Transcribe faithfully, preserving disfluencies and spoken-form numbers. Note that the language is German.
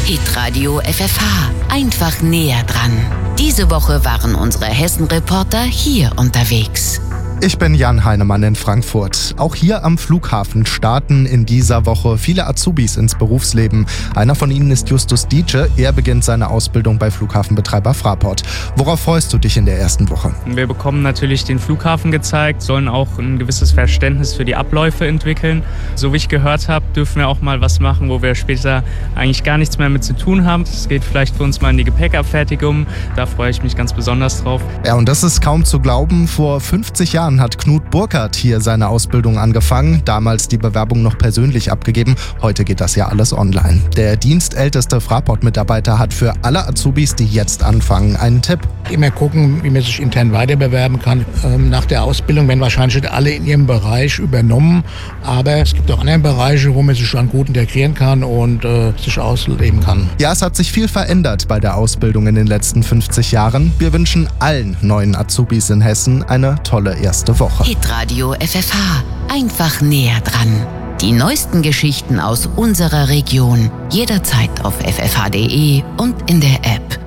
Hitradio F F H. Einfach näher dran. Diese Woche waren unsere Hessen-Reporter hier unterwegs. Ich bin Jan Heinemann in Frankfurt. Auch hier am Flughafen starten in dieser Woche viele Azubis ins Berufsleben. Einer von ihnen ist Justus Dietsche. Er beginnt seine Ausbildung bei Flughafenbetreiber Fraport. Worauf freust du dich in der ersten Woche? Wir bekommen natürlich den Flughafen gezeigt, sollen auch ein gewisses Verständnis für die Abläufe entwickeln. So wie ich gehört habe, dürfen wir auch mal was machen, wo wir später eigentlich gar nichts mehr mit zu tun haben. Es geht vielleicht für uns mal in die Gepäckabfertigung. Da freue ich mich ganz besonders drauf. Ja, und das ist kaum zu glauben. Vor fünfzig Jahren hat Knut Burkhardt hier seine Ausbildung angefangen, damals die Bewerbung noch persönlich abgegeben. Heute geht das ja alles online. Der dienstälteste Fraport-Mitarbeiter hat für alle Azubis, die jetzt anfangen, einen Tipp. Immer gucken, wie man sich intern weiter bewerben kann. Ähm, nach der Ausbildung werden wahrscheinlich nicht alle in ihrem Bereich übernommen, aber es gibt auch andere Bereiche, wo man sich schon gut integrieren kann und äh, sich ausleben kann. Ja, es hat sich viel verändert bei der Ausbildung in den letzten fünfzig Jahren. Wir wünschen allen neuen Azubis in Hessen eine tolle erste Woche. Hitradio F F H. Einfach näher dran. Die neuesten Geschichten aus unserer Region. Jederzeit auf f f h punkt d e und in der App.